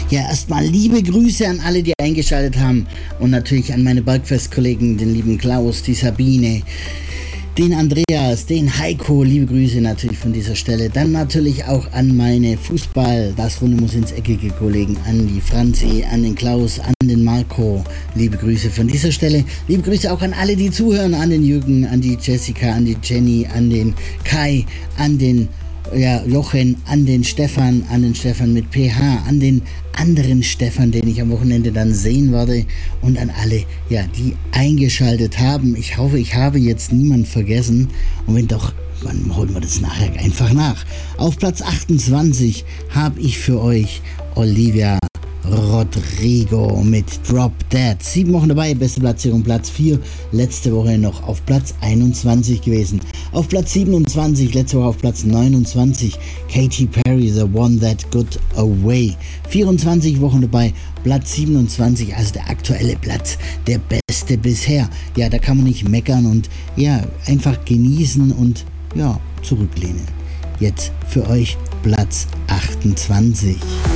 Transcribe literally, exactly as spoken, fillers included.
Ja, erstmal liebe Grüße an alle, die eingeschaltet haben und natürlich an meine Bergfest-Kollegen, den lieben Klaus, die Sabine, den Andreas, den Heiko, liebe Grüße natürlich von dieser Stelle. Dann natürlich auch an meine Fußball, das Runde muss ins Eckige Kollegen, an die Franzi, an den Klaus, an den Marco, liebe Grüße von dieser Stelle. Liebe Grüße auch an alle, die zuhören, an den Jürgen, an die Jessica, an die Jenny, an den Kai, an den ja, Jochen, an den Stefan, an den Stefan mit P H, an den anderen Stefan, den ich am Wochenende dann sehen werde und an alle, ja, die eingeschaltet haben. Ich hoffe, ich habe jetzt niemand vergessen und wenn doch, dann holen wir das nachher einfach nach. Auf Platz achtundzwanzig habe ich für euch Olivia Rodrigo mit Drop Dead. Sieben Wochen dabei, beste Platzierung Platz vier. Letzte Woche noch auf Platz einundzwanzig gewesen. Auf Platz siebenundzwanzig, letzte Woche auf Platz neunundzwanzig. Katy Perry, The One That Got Away. vierundzwanzig Wochen dabei, Platz siebenundzwanzig, also der aktuelle Platz, der beste bisher. Ja, da kann man nicht meckern und ja, einfach genießen und ja, zurücklehnen. Jetzt für euch Platz achtundzwanzig.